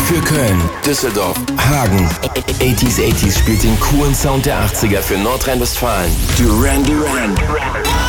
Für Köln, Düsseldorf, Hagen. 80s spielt den coolen Sound der 80er für Nordrhein-Westfalen. Duran Duran.